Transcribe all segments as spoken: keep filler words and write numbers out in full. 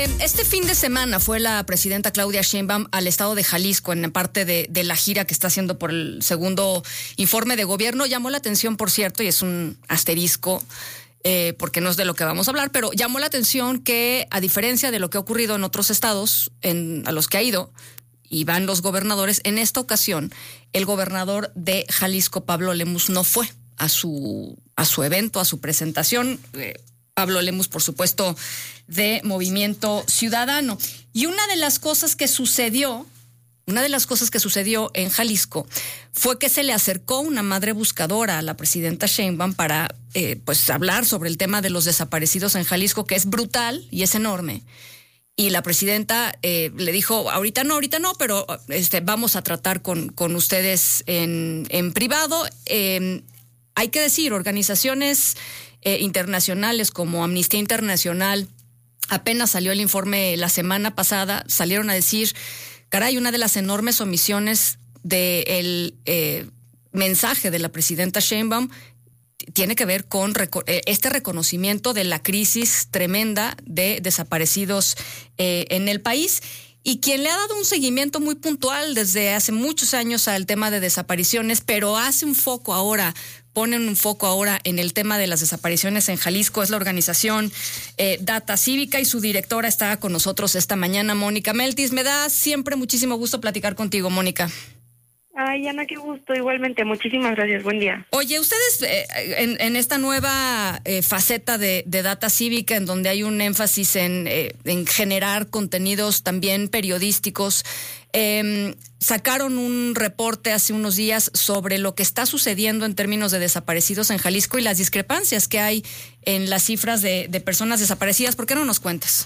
Este fin de semana fue la presidenta Claudia Sheinbaum al estado de Jalisco en parte de, de la gira que está haciendo por el segundo informe de gobierno. Llamó la atención, por cierto, y es un asterisco, eh, porque no es de lo que vamos a hablar, pero llamó la atención que, a diferencia de lo que ha ocurrido en otros estados en, a los que ha ido, y van los gobernadores, en esta ocasión el gobernador de Jalisco, Pablo Lemus, no fue a su, a su evento, a su presentación. Eh, Pablo Lemus, por supuesto, de Movimiento Ciudadano. Y una de las cosas que sucedió, una de las cosas que sucedió en Jalisco fue que se le acercó una madre buscadora a la presidenta Sheinbaum para eh, pues hablar sobre el tema de los desaparecidos en Jalisco, que es brutal y es enorme. Y la presidenta eh, le dijo, ahorita no, ahorita no, pero este, vamos a tratar con, con ustedes en, en privado. Eh, hay que decir, organizaciones Eh, internacionales como Amnistía Internacional, apenas salió el informe la semana pasada, salieron a decir, caray, una de las enormes omisiones del eh, mensaje de la presidenta Sheinbaum tiene que ver con reco- eh, este reconocimiento de la crisis tremenda de desaparecidos eh, en el país. Y quien le ha dado un seguimiento muy puntual desde hace muchos años al tema de desapariciones, pero hace un foco ahora, ponen un foco ahora en el tema de las desapariciones en Jalisco, es la organización eh, Data Cívica, y su directora está con nosotros esta mañana, Mónica Meltis. Me da siempre muchísimo gusto platicar contigo, Mónica. Ay, Ana, qué gusto, igualmente, muchísimas gracias, buen día. Oye, ustedes eh, en, en esta nueva eh, faceta de, de Data Cívica, en donde hay un énfasis en, eh, en generar contenidos también periodísticos, eh, sacaron un reporte hace unos días sobre lo que está sucediendo en términos de desaparecidos en Jalisco y las discrepancias que hay en las cifras de, de personas desaparecidas. ¿Por qué no nos cuentas?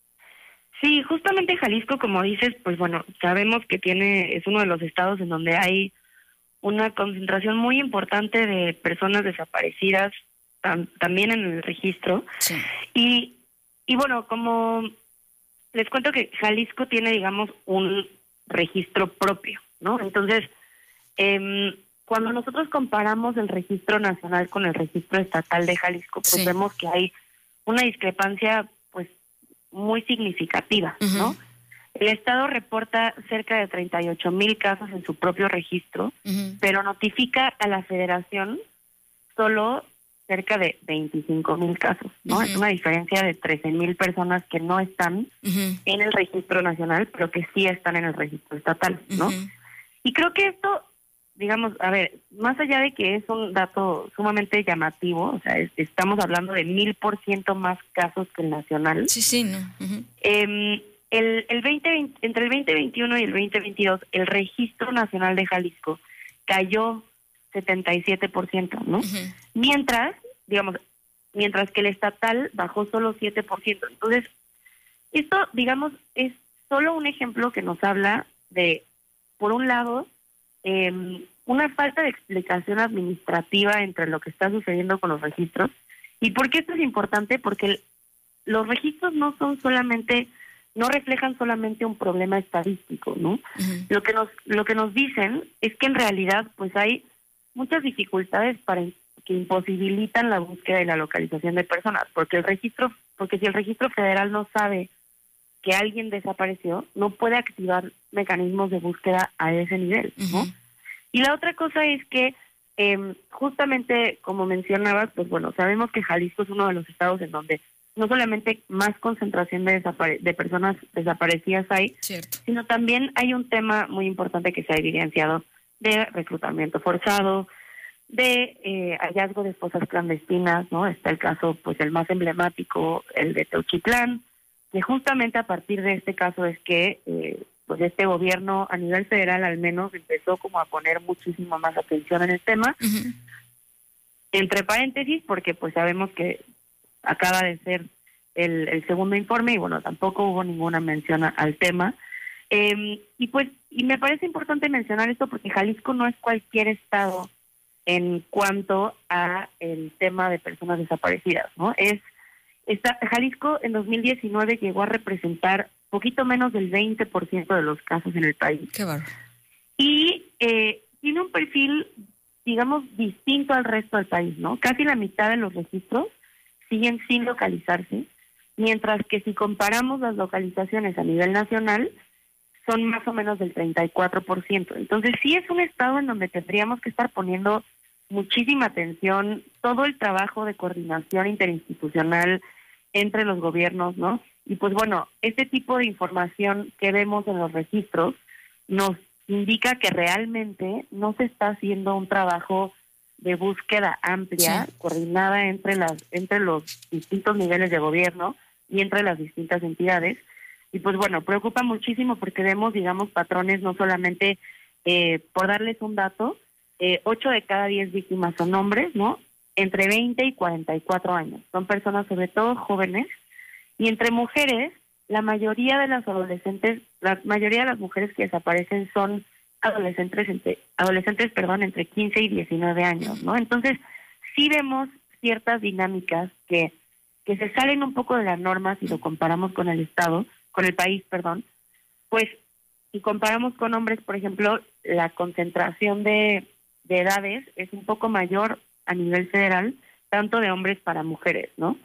Sí, justamente Jalisco, como dices, pues bueno, sabemos que tiene, es uno de los estados en donde hay una concentración muy importante de personas desaparecidas, tam, también en el registro. Sí. Y, y bueno, como les cuento que Jalisco tiene, digamos, un registro propio, ¿no? Entonces, eh, cuando nosotros comparamos el registro nacional con el registro estatal de Jalisco, pues sí. vemos que hay una discrepancia, pues, muy significativa, uh-huh. ¿no? El Estado reporta cerca de treinta y ocho mil casos en su propio registro, uh-huh. pero notifica a la Federación solo cerca de veinticinco mil casos, ¿no? Uh-huh. Es una diferencia de trece mil personas que no están uh-huh. en el registro nacional, pero que sí están en el registro estatal, ¿no? Uh-huh. Y creo que esto, digamos, a ver, más allá de que es un dato sumamente llamativo, o sea, es, estamos hablando de mil por ciento más casos que el nacional. Sí, sí, no. Uh-huh. Eh, el, el veinte veinte, entre el veinte veintiuno y el veinte veintidós, el registro nacional de Jalisco cayó setenta y siete por ciento, ¿no? Uh-huh. Mientras, digamos, mientras que el estatal bajó solo siete por ciento. Entonces, esto, digamos, es solo un ejemplo que nos habla de, por un lado, eh, una falta de explicación administrativa entre lo que está sucediendo con los registros. ¿Y por qué esto es importante? Porque el, los registros no son solamente, no reflejan solamente un problema estadístico, ¿no? Uh-huh. Lo que nos, lo que nos dicen es que en realidad, pues hay muchas dificultades para que imposibilitan la búsqueda y la localización de personas, porque el registro, porque si el registro federal no sabe que alguien desapareció, no puede activar mecanismos de búsqueda a ese nivel, ¿no? Uh-huh. Y la otra cosa es que, eh, justamente como mencionabas, pues bueno, sabemos que Jalisco es uno de los estados en donde no solamente más concentración de, desapare- de personas desaparecidas hay, cierto. Sino también hay un tema muy importante que se ha evidenciado de reclutamiento forzado, de eh, hallazgo de fosas clandestinas, ¿no? Está el caso, pues el más emblemático, el de Teuchitlán, que justamente a partir de este caso es que eh, pues este gobierno a nivel federal al menos empezó como a poner muchísimo más atención en el tema, uh-huh. entre paréntesis, porque pues sabemos que acaba de ser el, el segundo informe y bueno, tampoco hubo ninguna mención a, al tema. Eh, y pues, y me parece importante mencionar esto porque Jalisco no es cualquier estado en cuanto a el tema de personas desaparecidas, ¿no? Es esta, Jalisco en dos mil diecinueve llegó a representar poquito menos del veinte por ciento de los casos en el país. Qué bárbaro. Y eh, tiene un perfil, digamos, distinto al resto del país, ¿no? Casi la mitad de los registros siguen sin localizarse mientras que si comparamos las localizaciones a nivel nacional, son más o menos del treinta y cuatro por ciento. Entonces sí es un estado en donde tendríamos que estar poniendo muchísima atención, todo el trabajo de coordinación interinstitucional entre los gobiernos, ¿no? Y pues bueno, este tipo de información que vemos en los registros nos indica que realmente no se está haciendo un trabajo de búsqueda amplia, sí, coordinada entre las entre los distintos niveles de gobierno y entre las distintas entidades. Y pues bueno, preocupa muchísimo porque vemos, digamos, patrones no solamente, eh, por darles un dato, eh, ocho de cada diez víctimas son hombres, ¿no? Entre veinte y cuarenta y cuatro años. Son personas sobre todo jóvenes. Y entre mujeres, la mayoría de las adolescentes, la mayoría de las mujeres que desaparecen son adolescentes entre, adolescentes, perdón, entre quince y diecinueve años, ¿no? Entonces, sí vemos ciertas dinámicas que, que se salen un poco de la norma si lo comparamos con el Estado, con el país, perdón, pues si comparamos con hombres, por ejemplo, la concentración de, de edades es un poco mayor a nivel federal, tanto de hombres para mujeres, ¿no?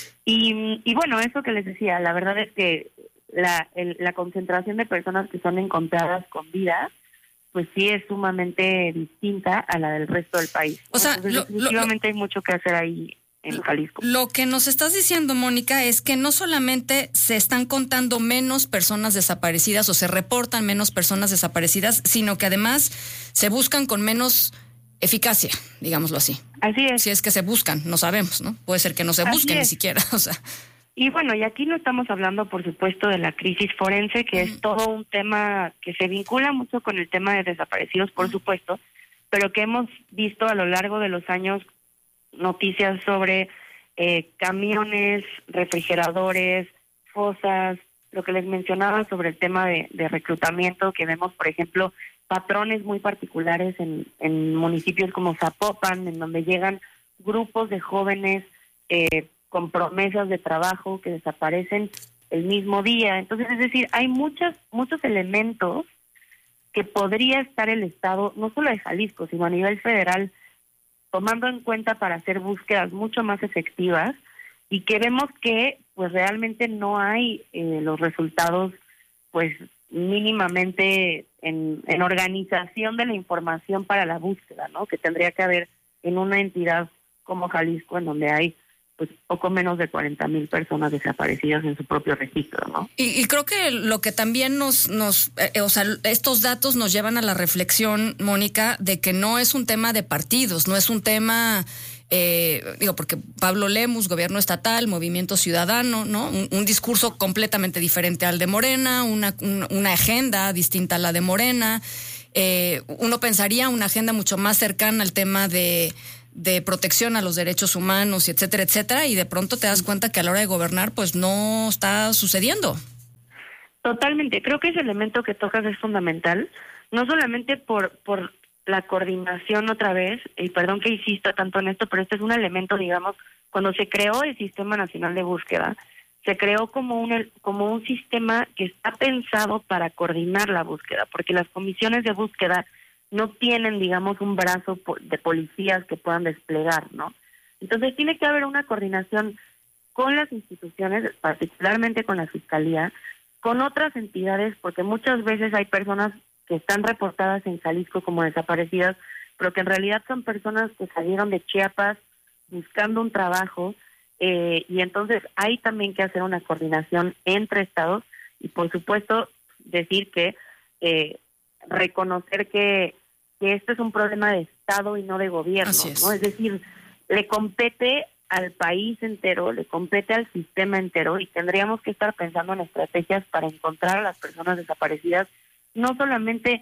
Y, y bueno, eso que les decía, la verdad es que la, el, la concentración de personas que son encontradas con vida, pues sí es sumamente distinta a la del resto del país, ¿no? O sea, Entonces, lo, definitivamente lo, hay mucho que hacer ahí en Jalisco. Lo que nos estás diciendo, Mónica, es que no solamente se están contando menos personas desaparecidas o se reportan menos personas desaparecidas, sino que además se buscan con menos eficacia, digámoslo así. Así es. Si es que se buscan, no sabemos, ¿no? Puede ser que no se busquen ni siquiera, o sea. Y bueno, y aquí no estamos hablando, por supuesto, de la crisis forense, que es todo un tema que se vincula mucho con el tema de desaparecidos, por supuesto, pero que hemos visto a lo largo de los años noticias sobre eh, camiones, refrigeradores, fosas, lo que les mencionaba sobre el tema de, de reclutamiento, que vemos, por ejemplo, patrones muy particulares en, en municipios como Zapopan, en donde llegan grupos de jóvenes eh, con promesas de trabajo que desaparecen el mismo día. Entonces, es decir, hay muchos, muchos elementos que podría estar el Estado, no solo de Jalisco, sino a nivel federal, tomando en cuenta para hacer búsquedas mucho más efectivas, y que vemos que pues realmente no hay eh, los resultados pues mínimamente en, en organización de la información para la búsqueda, ¿no? Que tendría que haber en una entidad como Jalisco, en donde hay pues poco menos de cuarenta mil personas desaparecidas en su propio registro, ¿no? Y, y creo que lo que también nos, nos eh, o sea, estos datos nos llevan a la reflexión, Mónica, de que no es un tema de partidos, no es un tema, eh, digo, porque Pablo Lemus, gobierno estatal, Movimiento Ciudadano, ¿no? Un, un discurso completamente diferente al de Morena, una, un, una agenda distinta a la de Morena. Eh, uno pensaría una agenda mucho más cercana al tema de de protección a los derechos humanos, y etcétera, etcétera, y de pronto te das cuenta que a la hora de gobernar, pues no está sucediendo. Totalmente, creo que ese elemento que tocas es fundamental, no solamente por por la coordinación otra vez, y perdón que insista tanto en esto, pero este es un elemento, digamos, cuando se creó el Sistema Nacional de Búsqueda, se creó como un como un sistema que está pensado para coordinar la búsqueda, porque las comisiones de búsqueda no tienen, digamos, un brazo de policías que puedan desplegar, ¿no? Entonces tiene que haber una coordinación con las instituciones, particularmente con la Fiscalía, con otras entidades, porque muchas veces hay personas que están reportadas en Jalisco como desaparecidas, pero que en realidad son personas que salieron de Chiapas buscando un trabajo, eh, y entonces hay también que hacer una coordinación entre estados y, por supuesto, decir que eh, reconocer que, que este es un problema de Estado y no de gobierno, es. ¿no? Es decir, le compete al país entero, le compete al sistema entero, y tendríamos que estar pensando en estrategias para encontrar a las personas desaparecidas, no solamente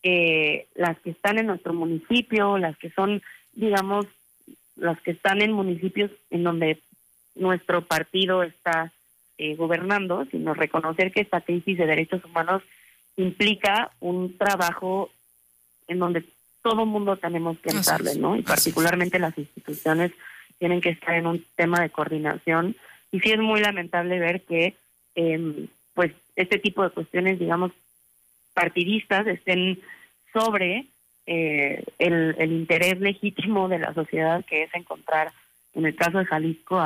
eh, las que están en nuestro municipio, las que son, digamos, las que están en municipios en donde nuestro partido está eh, gobernando, sino reconocer que esta crisis de derechos humanos implica un trabajo en donde todo el mundo tenemos que entrarle, ¿no? Y particularmente las instituciones tienen que estar en un tema de coordinación. Y sí es muy lamentable ver que eh, pues este tipo de cuestiones, digamos, partidistas estén sobre eh, el, el interés legítimo de la sociedad, que es encontrar, en el caso de Jalisco, a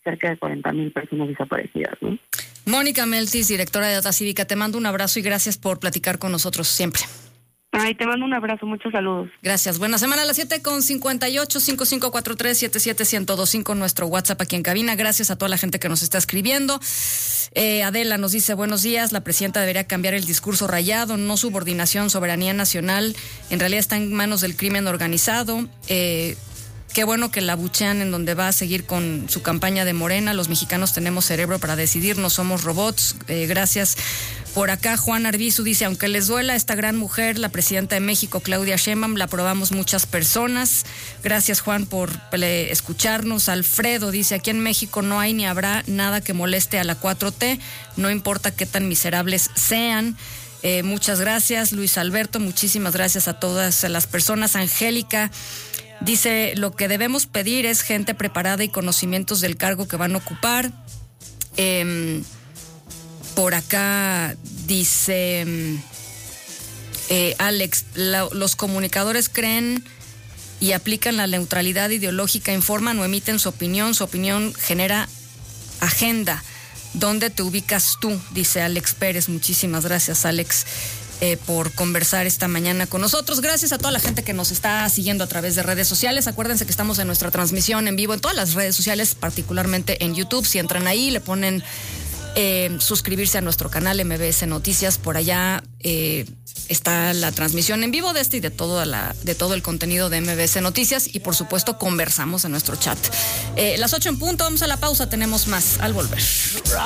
cerca de cuarenta mil personas desaparecidas, ¿no? Mónica Meltis, directora de Data Cívica, te mando un abrazo y gracias por platicar con nosotros siempre. Ay, te mando un abrazo, muchos saludos. Gracias. Buena semana a las siete con cincuenta y ocho, cinco cinco cuatro tres, siete siete uno cero dos cinco, nuestro WhatsApp aquí en cabina. Gracias a toda la gente que nos está escribiendo. Eh, Adela nos dice, buenos días, la presidenta debería cambiar el discurso rayado, no subordinación, soberanía nacional, en realidad está en manos del crimen organizado. Eh, Qué bueno que la buchean en donde va a seguir con su campaña de Morena. Los mexicanos tenemos cerebro para decidir, no somos robots. Eh, gracias. Por acá Juan Arbizu dice, aunque les duela esta gran mujer, la presidenta de México, Claudia Sheinbaum, la aprobamos muchas personas. Gracias, Juan, por eh, escucharnos. Alfredo dice, aquí en México no hay ni habrá nada que moleste a la cuatro T, no importa qué tan miserables sean. Eh, muchas gracias. Luis Alberto, muchísimas gracias a todas las personas. Angélica dice, lo que debemos pedir es gente preparada y conocimientos del cargo que van a ocupar. Eh, por acá dice eh, Alex, la, los comunicadores creen y aplican la neutralidad ideológica, informan o emiten su opinión. Su opinión genera agenda. ¿Dónde te ubicas tú? Dice Alex Pérez. Muchísimas gracias, Alex. Eh, por conversar esta mañana con nosotros. Gracias a toda la gente que nos está siguiendo a través de redes sociales. Acuérdense que estamos en nuestra transmisión en vivo en todas las redes sociales, particularmente en YouTube. Si entran ahí, le ponen eh, suscribirse a nuestro canal M B S Noticias. Por allá eh, está la transmisión en vivo de este y de todo, la, de todo el contenido de M B S Noticias. Y por supuesto conversamos en nuestro chat. Eh, las ocho en punto, vamos a la pausa, tenemos más al volver.